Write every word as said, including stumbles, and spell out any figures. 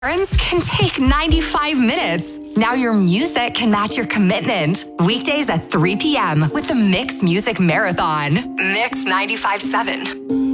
Errands can take ninety-five minutes. Now your music can match your commitment. Weekdays at three p.m. with the Mix Music Marathon. Mix ninety-five point seven.